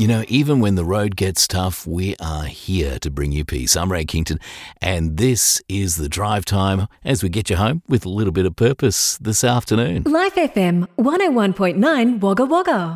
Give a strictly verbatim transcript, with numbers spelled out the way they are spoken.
You know, even when the road gets tough, we are here to bring you peace. I'm Ray Kington, and this is The Drive Time as we get you home with a little bit of purpose this afternoon. Life F M one oh one point nine Wagga Wagga.